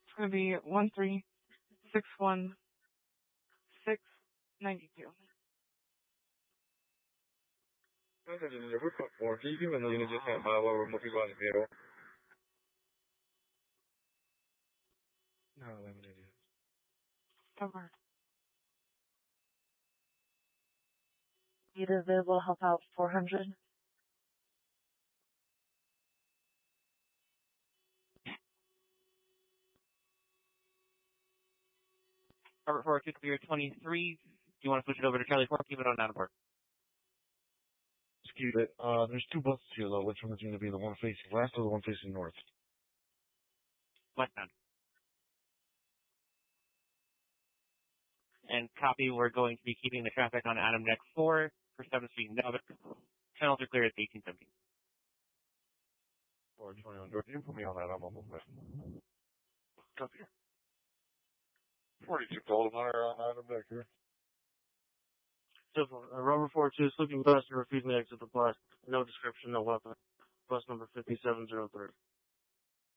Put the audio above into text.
going to be 1361692. No, eliminated. Over. Either available, help out 400. Robert 4, to clear 23. Do you want to switch it over to Charlie 4? Keep it on out of work. Just keep it. There's two buses here, though. Which one is going to be the one facing west or the one facing north? Westbound. And copy, we're going to be keeping the traffic on Adam Deck 4 for 7th Street and Dalvik. Channels are clear at 1817. Or 21. George, you put me on that. I'm almost there. Copy. 42 Golden Hunter on Adam Deck here. Robert 4-2, sleeping bus and refusing to exit the bus. No description, no weapon. Bus number 5703.